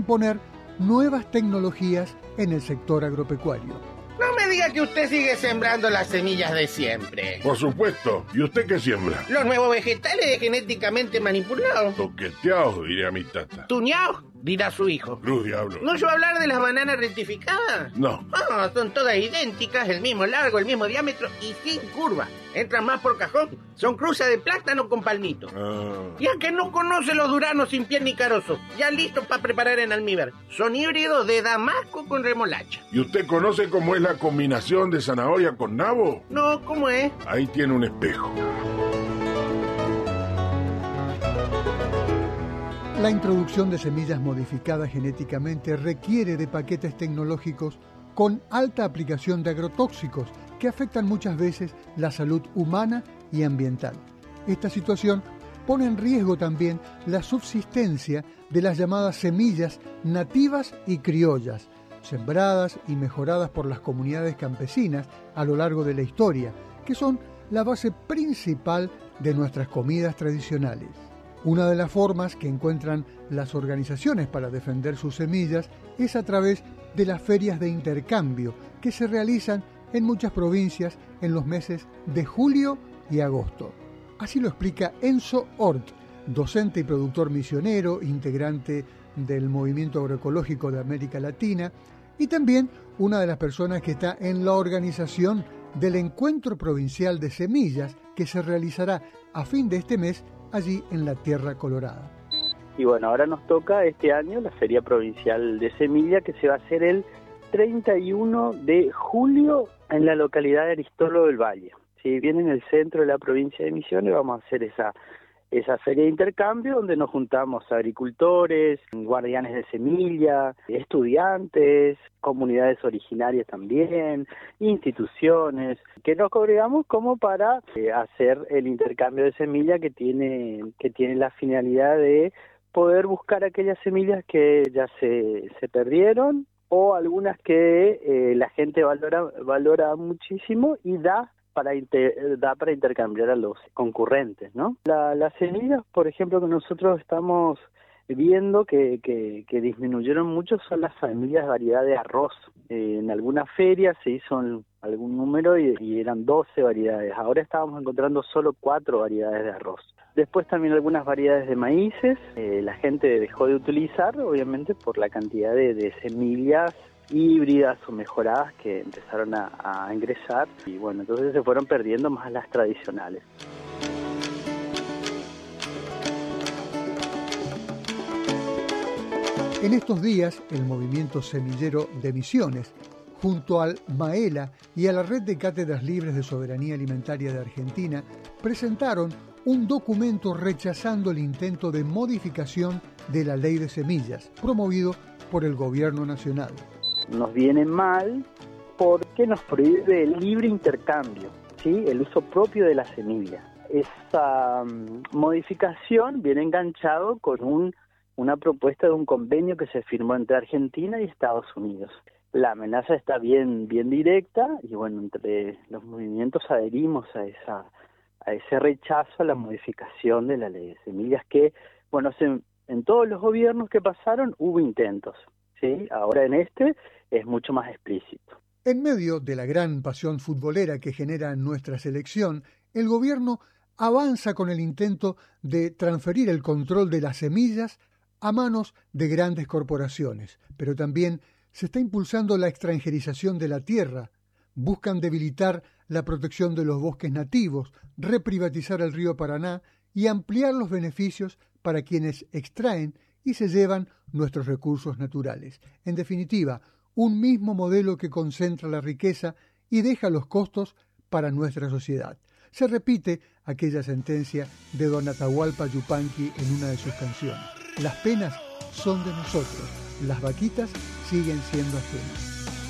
imponer nuevas tecnologías en el sector agropecuario. No me diga que usted sigue sembrando las semillas de siempre. Por supuesto. ¿Y usted qué siembra? Los nuevos vegetales genéticamente manipulados. Toqueteados, diría mi tata. Tuñados, dirá su hijo. Cruz diablo. ¿No oyó hablar de las bananas rectificadas? No. Son todas idénticas, el mismo largo, el mismo diámetro y sin curva. Entran más por cajón. Son cruzas de plátano con palmito. Ya que no conoce los duranos sin piel ni carozo, ya listos para preparar en almíbar. Son híbridos de damasco con remolacha. ¿Y usted conoce cómo es la combinación de zanahoria con nabo? No, ¿cómo es? Ahí tiene un espejo. La introducción de semillas modificadas genéticamente requiere de paquetes tecnológicos con alta aplicación de agrotóxicos que afectan muchas veces la salud humana y ambiental. Esta situación pone en riesgo también la subsistencia de las llamadas semillas nativas y criollas, sembradas y mejoradas por las comunidades campesinas a lo largo de la historia, que son la base principal de nuestras comidas tradicionales. Una de las formas que encuentran las organizaciones para defender sus semillas es a través de las ferias de intercambio que se realizan en muchas provincias en los meses de julio y agosto. Así lo explica Enzo Ort, docente y productor misionero, integrante del Movimiento Agroecológico de América Latina y también una de las personas que está en la organización del Encuentro Provincial de Semillas que se realizará a fin de este mes allí en la Tierra Colorada. Y bueno, ahora nos toca este año la Feria Provincial de Semilla que se va a hacer el 31 de julio en la localidad de Aristóbulo del Valle. Si bien en el centro de la provincia de Misiones vamos a hacer esa feria de intercambio donde nos juntamos agricultores, guardianes de semilla, estudiantes, comunidades originarias también, instituciones, que nos congregamos como para hacer el intercambio de semilla que tiene la finalidad de poder buscar aquellas semillas que ya se perdieron o algunas que la gente valora muchísimo y da para intercambiar a los concurrentes, ¿no? Las semillas, por ejemplo, que nosotros estamos viendo que disminuyeron mucho son las familias de variedad de arroz. En algunas ferias se hizo algún número y eran 12 variedades. Ahora estábamos encontrando solo 4 variedades de arroz. Después también algunas variedades de maíces. La gente dejó de utilizar, obviamente, por la cantidad de semillas híbridas o mejoradas que empezaron a ingresar y bueno, entonces se fueron perdiendo más las tradicionales. En estos días, el movimiento semillero de Misiones, junto al MAELA y a la Red de Cátedras Libres de Soberanía Alimentaria de Argentina, presentaron un documento rechazando el intento de modificación de la Ley de Semillas, promovido por el Gobierno Nacional. Nos viene mal porque nos prohíbe el libre intercambio, ¿sí? El uso propio de la semilla. Esa modificación viene enganchado con una propuesta de un convenio que se firmó entre Argentina y Estados Unidos. La amenaza está bien directa y bueno, entre los movimientos adherimos a ese rechazo a la modificación de la ley de semillas que, bueno, en todos los gobiernos que pasaron hubo intentos, ¿sí? Ahora en este es mucho más explícito. En medio de la gran pasión futbolera que genera nuestra selección, el gobierno avanza con el intento de transferir el control de las semillas a manos de grandes corporaciones, pero también se está impulsando la extranjerización de la tierra. Buscan debilitar la protección de los bosques nativos, reprivatizar el río Paraná y ampliar los beneficios para quienes extraen y se llevan nuestros recursos naturales. En definitiva, un mismo modelo que concentra la riqueza y deja los costos para nuestra sociedad. Se repite aquella sentencia de don Atahualpa Yupanqui en una de sus canciones. Las penas son de nosotros, las vaquitas siguen siendo ajenas.